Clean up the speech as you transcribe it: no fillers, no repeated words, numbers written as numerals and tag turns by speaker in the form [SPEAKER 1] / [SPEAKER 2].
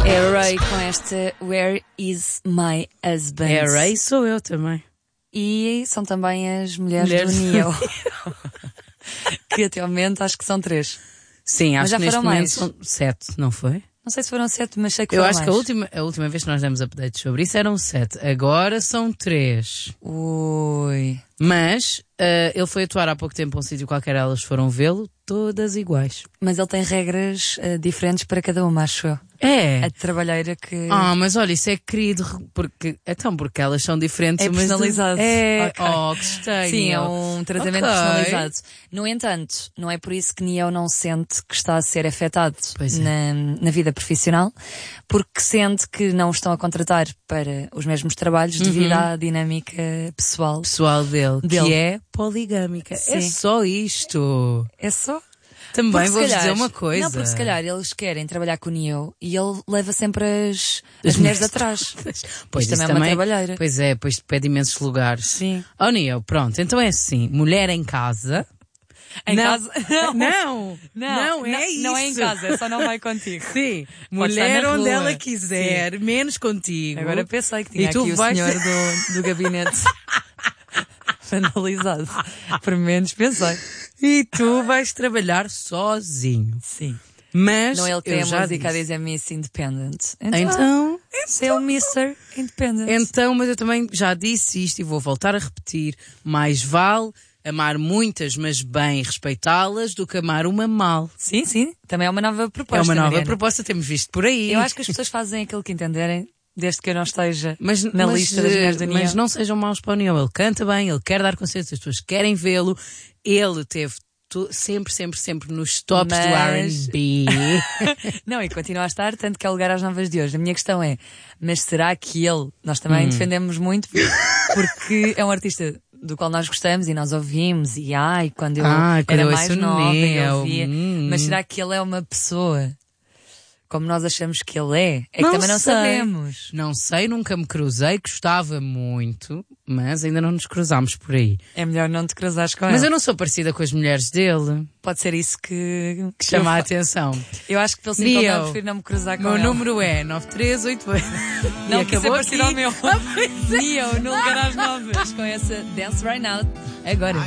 [SPEAKER 1] É Ray com esta Where is my husband?
[SPEAKER 2] É Ray, sou eu também.
[SPEAKER 1] E são também as mulheres do Neo. Que até ao momento acho que são 3.
[SPEAKER 2] Sim,
[SPEAKER 1] Mas
[SPEAKER 2] acho
[SPEAKER 1] já
[SPEAKER 2] que neste
[SPEAKER 1] foram
[SPEAKER 2] momento
[SPEAKER 1] mais.
[SPEAKER 2] são 7, não foi?
[SPEAKER 1] Não sei se foram 7, mas sei que
[SPEAKER 2] Eu
[SPEAKER 1] foram
[SPEAKER 2] acho
[SPEAKER 1] mais.
[SPEAKER 2] que a última vez que nós demos updates sobre isso eram 7. Agora são 3.
[SPEAKER 1] Ui.
[SPEAKER 2] Mas ele foi atuar há pouco tempo a um sítio qualquer, elas foram vê-lo, todas iguais.
[SPEAKER 1] Mas ele tem regras diferentes para cada uma, acho eu.
[SPEAKER 2] É.
[SPEAKER 1] A trabalheira que...
[SPEAKER 2] Mas olha, isso é querido, porque elas são diferentes.
[SPEAKER 1] É personalizado.
[SPEAKER 2] É,
[SPEAKER 1] Ok.
[SPEAKER 2] gostei.
[SPEAKER 1] Sim,
[SPEAKER 2] Neo.
[SPEAKER 1] é um tratamento
[SPEAKER 2] Ok.
[SPEAKER 1] personalizado. No entanto, não é por isso que Neo não sente que está a ser afetado
[SPEAKER 2] Pois é.
[SPEAKER 1] na vida profissional, porque sente que não o estão a contratar para os mesmos trabalhos devido à dinâmica pessoal.
[SPEAKER 2] Pessoal dele,
[SPEAKER 1] Dele.
[SPEAKER 2] que é poligâmica.
[SPEAKER 1] Sim.
[SPEAKER 2] É só isto.
[SPEAKER 1] É só...
[SPEAKER 2] Também
[SPEAKER 1] Porque se
[SPEAKER 2] vou-vos
[SPEAKER 1] calhar-
[SPEAKER 2] dizer uma coisa.
[SPEAKER 1] Não, porque se calhar eles querem trabalhar com o Neo e ele leva sempre as mulheres de atrás.
[SPEAKER 2] Pois
[SPEAKER 1] Isto
[SPEAKER 2] isso
[SPEAKER 1] também é uma trabalheira.
[SPEAKER 2] Pois é, pois pede imensos lugares.
[SPEAKER 1] Sim.
[SPEAKER 2] Oh, Neo, pronto. Então é assim, mulher em casa.
[SPEAKER 1] Em
[SPEAKER 2] Não.
[SPEAKER 1] casa?
[SPEAKER 2] Não, é isso.
[SPEAKER 1] Não é em casa, é só não vai contigo.
[SPEAKER 2] Sim,
[SPEAKER 1] Pode estar
[SPEAKER 2] mulher
[SPEAKER 1] na
[SPEAKER 2] onde
[SPEAKER 1] rua.
[SPEAKER 2] ela quiser, menos contigo.
[SPEAKER 1] Agora pensei que tinha
[SPEAKER 2] E tu
[SPEAKER 1] aqui o
[SPEAKER 2] vais-
[SPEAKER 1] senhor do gabinete analisado. Por menos pensei.
[SPEAKER 2] E tu vais trabalhar sozinho.
[SPEAKER 1] Sim.
[SPEAKER 2] Mas
[SPEAKER 1] Não, ele tem
[SPEAKER 2] eu
[SPEAKER 1] a
[SPEAKER 2] já
[SPEAKER 1] música a
[SPEAKER 2] disse.
[SPEAKER 1] dizer Miss Independent.
[SPEAKER 2] Então,
[SPEAKER 1] Esse é o Mr. Independent.
[SPEAKER 2] mas eu também já disse isto e vou voltar a repetir. Mais vale amar muitas, mas bem respeitá-las, do que amar uma mal.
[SPEAKER 1] Sim, sim. Também é uma nova proposta.
[SPEAKER 2] É uma nova
[SPEAKER 1] Mariana.
[SPEAKER 2] proposta, temos visto por aí.
[SPEAKER 1] Eu acho que as pessoas fazem aquilo que entenderem, desde que eu não esteja
[SPEAKER 2] Mas,
[SPEAKER 1] na lista das mulheres do Neo.
[SPEAKER 2] mas não sejam maus para o Neo. Ele canta bem, ele quer dar concertos, as pessoas querem vê-lo. Ele teve sempre nos tops do
[SPEAKER 1] Mas-
[SPEAKER 2] R&B.
[SPEAKER 1] Não, e continua a estar, tanto que é o lugar às novas de hoje. A minha questão é, mas será que ele, nós também defendemos muito, porque é um artista do qual nós gostamos e nós ouvimos, e quando eu
[SPEAKER 2] Quando
[SPEAKER 1] era
[SPEAKER 2] eu
[SPEAKER 1] mais
[SPEAKER 2] ouço
[SPEAKER 1] nova, eu
[SPEAKER 2] Neo,
[SPEAKER 1] ouvia. Mas será que ele é uma pessoa como nós achamos que ele é? É que
[SPEAKER 2] Não
[SPEAKER 1] também não
[SPEAKER 2] sei.
[SPEAKER 1] sabemos.
[SPEAKER 2] Não sei, nunca me cruzei, gostava muito, mas ainda não nos cruzámos por aí.
[SPEAKER 1] É melhor não te cruzares com
[SPEAKER 2] Mas
[SPEAKER 1] ele.
[SPEAKER 2] eu não sou parecida com as mulheres dele,
[SPEAKER 1] Pode ser isso que
[SPEAKER 2] chama a
[SPEAKER 1] eu,
[SPEAKER 2] atenção.
[SPEAKER 1] eu acho que pelo simples
[SPEAKER 2] Neo,
[SPEAKER 1] não prefiro não me cruzar com
[SPEAKER 2] Meu
[SPEAKER 1] ele.
[SPEAKER 2] número é 9388.
[SPEAKER 1] Não,
[SPEAKER 2] E
[SPEAKER 1] que isso é
[SPEAKER 2] acabou
[SPEAKER 1] parecido ao
[SPEAKER 2] aqui.
[SPEAKER 1] meu. Neo, no lugar às novas, com essa Dance Right Now. Agora.